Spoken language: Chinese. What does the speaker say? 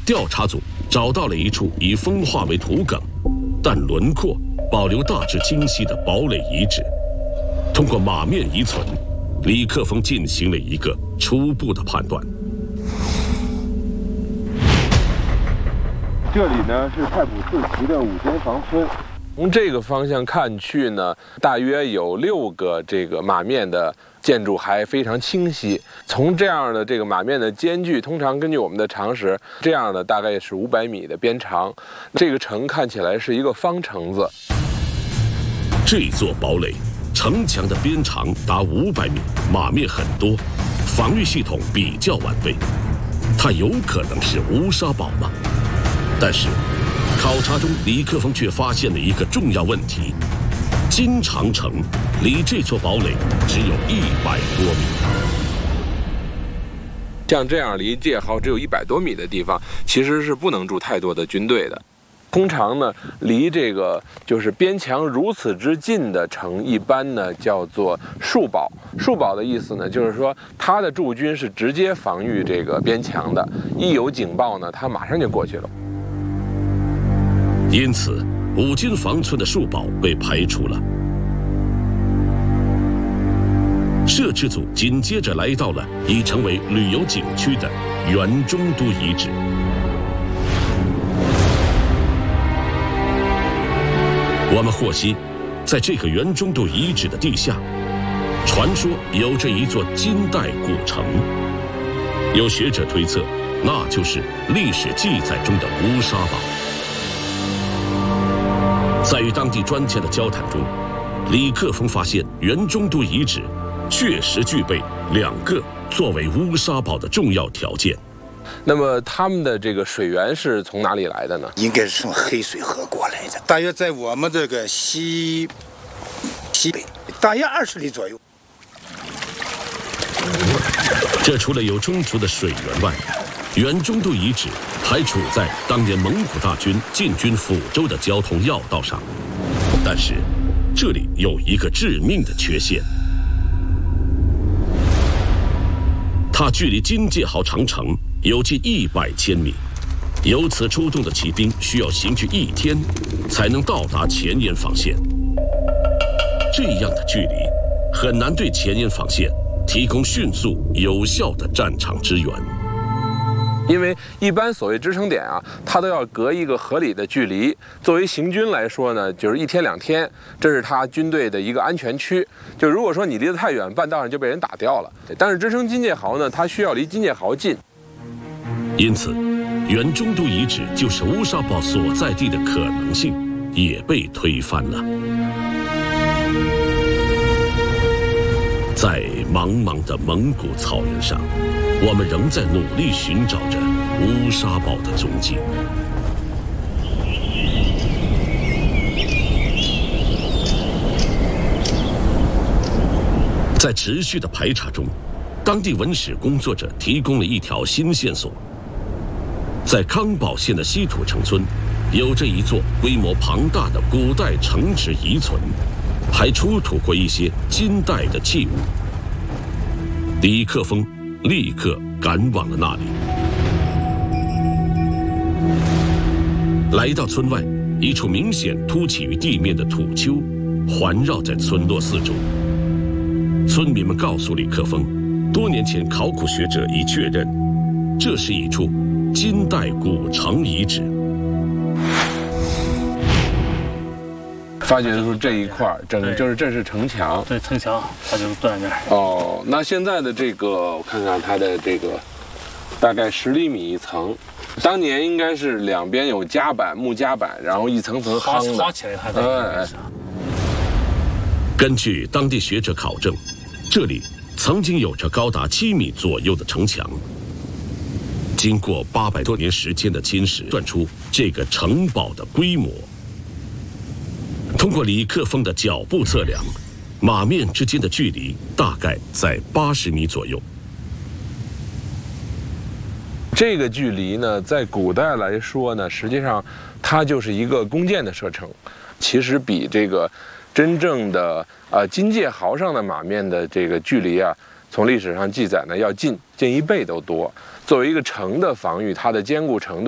调查组找到了一处已风化为土埂，但轮廓保留大致清晰的堡垒遗址。通过马面遗存，李克峰进行了一个初步的判断。 这里呢是太仆寺旗的5间房村。 从这个方向看去呢，大约有6个这个马面的建筑还非常清晰。从这样的这个马面的间距，通常根据我们的常识，这样的大概是500米的边长。这个城看起来是一个方城子。 这座堡垒城墙的边长达500米，马面很多，防御系统比较完备。它有可能是乌纱堡吗？但是考察中，李克峰却发现了一个重要问题：金长城离这座堡垒只有100多米。 像这样离界壕只有100多米的地方，其实是不能驻太多的军队的。通常呢，离这个就是边墙如此之近的城，一般呢叫做戍堡。戍堡的意思呢，就是说它的驻军是直接防御这个边墙的，一有警报呢，它马上就过去了。 因此，5间房村的戍堡被排除了。摄制组紧接着来到了已成为旅游景区的元中都遗址。我们获悉，在这个元中都遗址的地下，传说有着一座金代古城。有学者推测，那就是历史记载中的乌纱堡。在与当地专家的交谈中，李克峰发现元中都遗址确实具备2个作为乌纱堡的重要条件。 那么他们的这个水源是从哪里来的呢？ 应该是从黑水河过来的，大约在我们这个西北，大约20里左右。 这除了有充足的水源外，元中都遗址还处在当年蒙古大军进军抚州的交通要道上，但是这里有一个致命的缺陷，它距离金界壕长城有近100千米，由此出动的骑兵需要行去1天才能到达前沿防线。这样的距离很难对前沿防线提供迅速有效的战场支援。 因为一般所谓支撑点啊，它都要隔一个合理的距离。作为行军来说呢，就是1天2天，这是他军队的一个安全区。就如果说你离得太远，半道上就被人打掉了。但是支撑金界壕呢，它需要离金界壕近。 因此，元中都遗址就是乌纱堡所在地的可能性也被推翻了。在茫茫的蒙古草原上，我们仍在努力寻找着乌纱堡的踪迹。在持续的排查中，当地文史工作者提供了一条新线索。在康保县的西土城村，有着一座规模庞大的古代城池遗存，还出土过一些金代的器物。李克峰立刻赶往了那里。来到村外，一处明显凸起于地面的土丘环绕在村落四周。村民们告诉李克峰，多年前考古学者已确认，这是一处金代古城遗址。 发掘出这一块就是这是城墙， 对，城墙它就是断面。 哦，那现在的这个我看看它的这个大概10厘米一层，当年应该是两边有夹板木夹板，然后一层层夯的， 夯起来还在。 根据当地学者考证，这里曾经有着高达7米左右的城墙。经过800多年时间的侵蚀，算出这个城堡的规模。通过李克峰的脚步测量，马面之间的距离大概在80米左右。 这个距离呢，在古代来说呢，实际上它就是一个弓箭的射程，其实比这个真正的金界壕上的马面的这个距离啊，从历史上记载呢要近1倍都多。作为一个城的防御，它的坚固程度